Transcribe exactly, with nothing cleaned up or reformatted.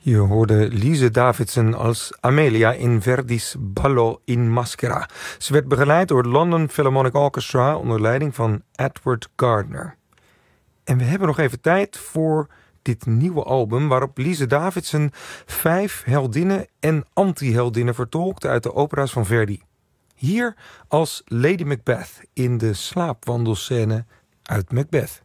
Je hoorde Lise Davidson als Amelia in Verdi's Ballo in Maschera. Ze werd begeleid door het London Philharmonic Orchestra onder leiding van Edward Gardner. En we hebben nog even tijd voor dit nieuwe album waarop Lise Davidson vijf heldinnen en anti-heldinnen vertolkt uit de opera's van Verdi. Hier als Lady Macbeth in de slaapwandelscène uit Macbeth.